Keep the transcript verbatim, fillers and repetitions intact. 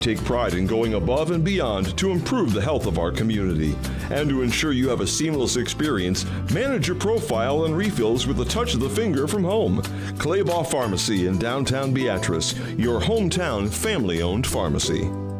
Take pride in going above and beyond to improve the health of our community. And to ensure you have a seamless experience, manage your profile and refills with a touch of the finger from home. Claybaugh Pharmacy in downtown Beatrice, your hometown family-owned pharmacy.